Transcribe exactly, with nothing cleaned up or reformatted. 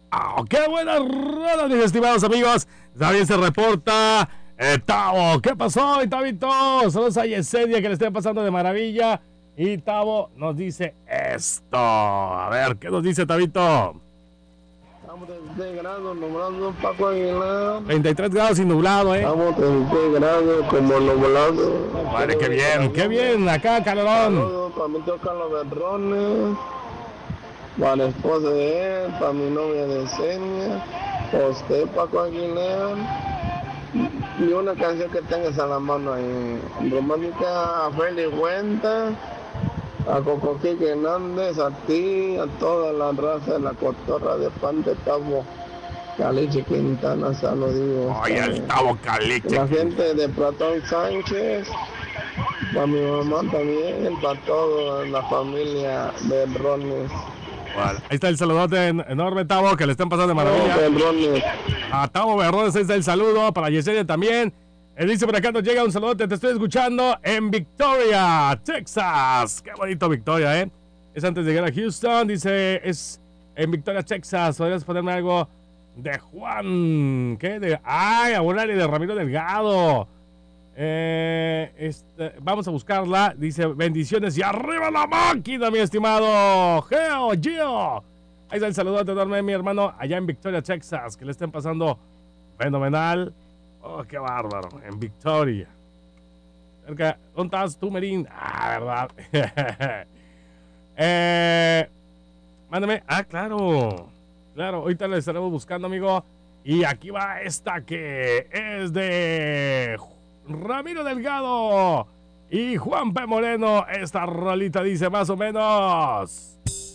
¡Oh, qué buena rola, mis estimados amigos! También se reporta eh, Tavo. ¿Qué pasó, Tavito? Saludos a Yesenia, que le estén pasando de maravilla. Y Tavo nos dice esto. A ver, ¿qué nos dice Tavito? Estamos treinta y seis grados, nublado, Paco Aguilar. treinta y tres grados y nublado, ¿eh? Estamos treinta y seis grados, como nublado. Vale, qué bien, qué bien. Acá, calorón. Saludos para mi tío Carlos Berrones, para la esposa de él, para mi novia de Senia, para usted, Paco Aguilar. Y una canción que tengas a la mano ahí. Romántica a Félix Huenta, a Coco Quique Hernández, a ti, a toda la raza de la cotorra de Pan de Tavo Caliche Quintana, saludos. Oye, el Tavo Caliche. La gente de Platón Sánchez, para mi mamá también, para toda la familia de Rones. Bueno, ahí está el saludote enorme, Tavo, que le están pasando de maravilla. A Tavo Berrones, ahí está el saludo. Para Yesenia también. Él dice por acá nos llega un saludote. Te estoy escuchando en Victoria, Texas. Qué bonito Victoria, ¿eh? Es antes de llegar a Houston. Dice, es en Victoria, Texas. ¿Podrías ponerme algo de Juan? ¿Qué? De, ay, Abuelari de Ramiro Delgado. Eh, este, vamos a buscarla. Dice, bendiciones y arriba la máquina, mi estimado Geo, Gio. Ahí está el saludote enorme, mi hermano, allá en Victoria, Texas. Que le estén pasando fenomenal. Oh, qué bárbaro, en Victoria. Cerca, ¿dónde estás tú, Merín? Ah, verdad. eh, mándame. Ah, claro. Claro, ahorita le estaremos buscando, amigo. Y aquí va esta que es de Ramiro Delgado y Juan P. Moreno. Esta rolita dice más o menos.